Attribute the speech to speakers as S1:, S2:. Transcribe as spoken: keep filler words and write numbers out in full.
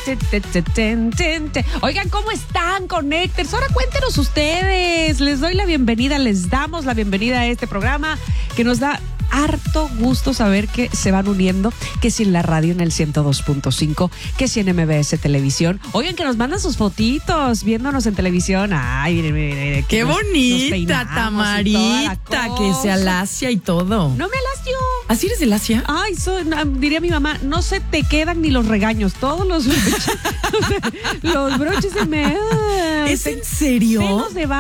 S1: Oigan, ¿cómo están, Connectors? Ahora cuéntenos ustedes. Les doy la bienvenida, les damos la bienvenida a este programa que nos da harto gusto saber que se van uniendo, que si en la radio en el ciento dos punto cinco, que si en M B S Televisión. Oigan, que nos mandan sus fotitos viéndonos en televisión. Ay, miren, miren, miren.
S2: Qué
S1: nos,
S2: bonita,
S1: nos
S2: Tamarita, que se alacia y todo.
S1: No me alacio.
S2: ¿Así eres del Asia?
S1: Ay, soy, diría mi mamá, no se te quedan ni los regaños. Todos los broches, los broches se me...
S2: ¿Es en serio?
S1: Senos de